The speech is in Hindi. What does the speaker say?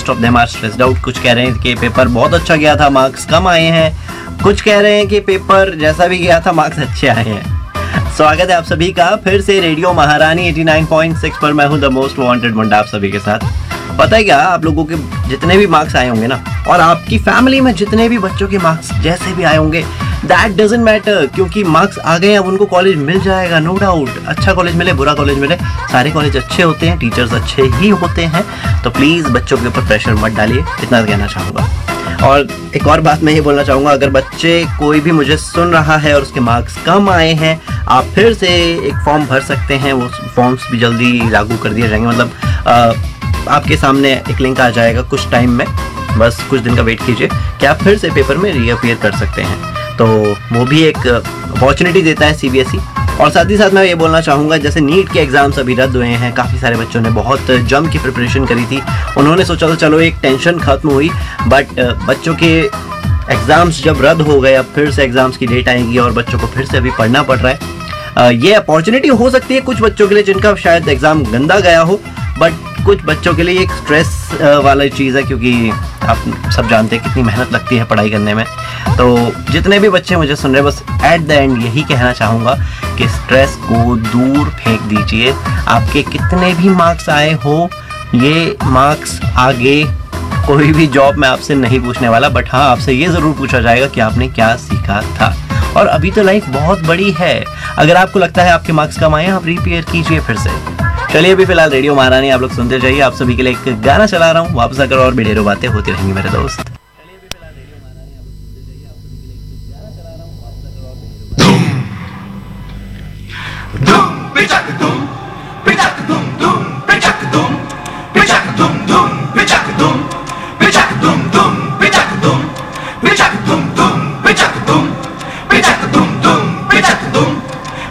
Most of them are stressed out. कुछ कह रहे हैं कि पेपर बहुत अच्छा गया था, मार्क्स कम आए हैं, कुछ कह रहे हैं कि पेपर जैसा भी गया था मार्क्स अच्छे आए हैं। स्वागत है आप सभी का फिर से रेडियो महारानी 89.6 पर। मैं हूं द मोस्ट वांटेड मुंडा आप सभी के साथ। पता है क्या, आप लोगों के जितने भी मार्क्स आए होंगे ना, और आपकी फैमिली में जितने भी बच्चों के मार्क्स जैसे भी आए होंगे, दैट डजंट मैटर, क्योंकि मार्क्स आ गए, अब उनको कॉलेज मिल जाएगा, नो डाउट। अच्छा कॉलेज मिले, बुरा कॉलेज मिले, सारे कॉलेज अच्छे होते हैं, टीचर्स अच्छे ही होते हैं। तो प्लीज़ बच्चों के ऊपर प्रेशर मत डालिए, इतना कहना चाहूँगा। और एक और बात मैं ये बोलना चाहूँगा, अगर बच्चे कोई भी मुझे सुन रहा है और उसके मार्क्स कम आए हैं, आप फिर से एक फॉर्म भर सकते हैं। वो फॉर्म्स भी जल्दी लागू कर दिए जाएंगे, मतलब आपके सामने एक लिंक आ जाएगा कुछ टाइम में, बस कुछ दिन का वेट कीजिए कि आप फिर से पेपर में रीअपीयर कर सकते हैं। तो वो भी एक अपॉर्चुनिटी देता है CBSE। और साथ ही साथ मैं ये बोलना चाहूँगा, जैसे नीट के एग्ज़ाम्स अभी रद्द हुए हैं, काफ़ी सारे बच्चों ने बहुत जम की प्रिपरेशन करी थी, उन्होंने सोचा तो चलो एक टेंशन खत्म हुई, बट बच्चों के एग्ज़ाम्स जब रद्द हो गए, अब फिर से एग्ज़ाम्स की डेट आएगी और बच्चों को फिर से अभी पढ़ना पड़ रहा है। ये अपॉर्चुनिटी हो सकती है कुछ बच्चों के लिए जिनका शायद एग्ज़ाम गंदा गया हो, बट कुछ बच्चों के लिए एक स्ट्रेस वाला चीज़ है, क्योंकि आप सब जानते हैं कितनी मेहनत लगती है पढ़ाई करने में। तो जितने भी बच्चे मुझे सुन रहे हैं, बस एट द एंड यही कहना चाहूँगा कि स्ट्रेस को दूर फेंक दीजिए। आपके कितने भी मार्क्स आए हो, ये मार्क्स आगे कोई भी जॉब में आपसे नहीं पूछने वाला, बट हाँ आपसे ये ज़रूर पूछा जाएगा कि आपने क्या सीखा था। और अभी तो लाइफ बहुत बड़ी है, अगर आपको लगता है आपके मार्क्स कम आए, आप रीपेयर कीजिए फिर से। चलिए अभी फिलहाल रेडियो महारानी आप लोग सुनते जाइए। आप सभी के लिए एक गाना चला रहा हूँ, वापस आकर और भी ढेरों बातें होती रहेंगी मेरे दोस्त।